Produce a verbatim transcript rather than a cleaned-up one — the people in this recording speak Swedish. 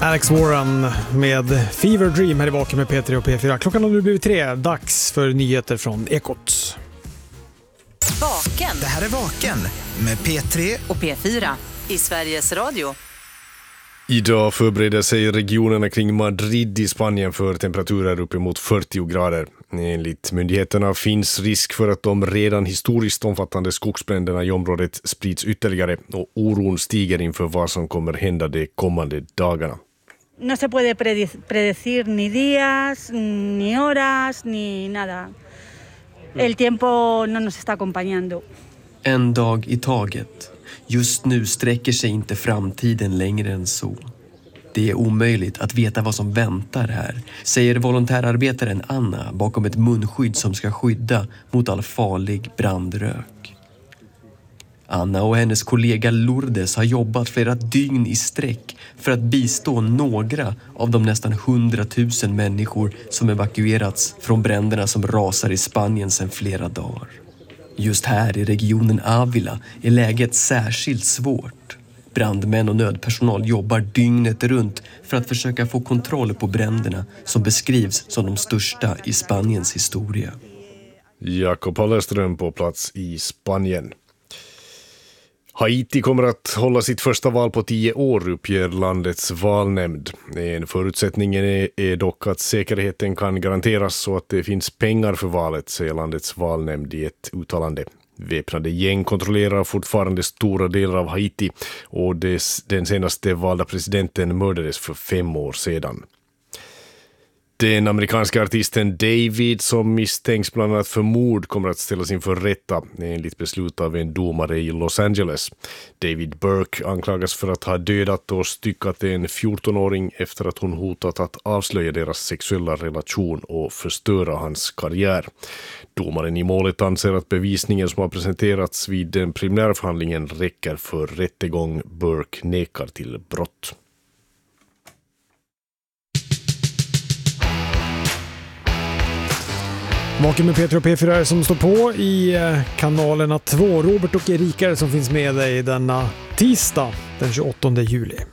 Alex Warren med Fever Dream här i Vaken med P tre och P fyra. Klockan har nu blivit tre. Dags för nyheter från Ekot. Vaken. Det här är Vaken med P tre och P fyra i Sveriges Radio. Idag förbereder sig regionerna kring Madrid i Spanien för temperaturer uppemot fyrtio grader. Enligt myndigheterna finns risk för att de redan historiskt omfattande skogsbränderna i området sprids ytterligare och oron stiger inför vad som kommer hända de kommande dagarna. No se puede predecir ni días, ni horas, ni nada. El tiempo no nos está acompañando. En dag i taget. Just nu sträcker sig inte framtiden längre än så. Det är omöjligt att veta vad som väntar här, säger volontärarbetaren Anna bakom ett munskydd som ska skydda mot all farlig brandrök. Anna och hennes kollega Lourdes har jobbat flera dygn i sträck för att bistå några av de nästan hundratusen människor som evakuerats från bränderna som rasar i Spanien sedan flera dagar. Just här i regionen Ávila är läget särskilt svårt. Brandmän och nödpersonal jobbar dygnet runt för att försöka få kontroll på bränderna som beskrivs som de största i Spaniens historia. Jakob Hallerström på plats i Spanien. Haiti kommer att hålla sitt första val på tio år, uppger landets valnämnd. En förutsättning är, är dock att säkerheten kan garanteras så att det finns pengar för valet, säger landets valnämnd i ett uttalande. Väpnade gäng kontrollerar fortfarande stora delar av Haiti och des, den senaste valda presidenten mördades för fem år sedan. Den amerikanska artisten David, som misstänks bland annat för mord, kommer att ställas inför rätta enligt beslut av en domare i Los Angeles. David Burke anklagas för att ha dödat och styckat en fjortonåring efter att hon hotat att avslöja deras sexuella relation och förstöra hans karriär. Domaren i målet anser att bevisningen som har presenterats vid den preliminärförhandlingen räcker för rättegång. Burke nekar till brott. Vaken med P tre och P fyra som står på i kanalerna två. Robert och Erika som finns med dig denna tisdag den tjugoåttonde juli.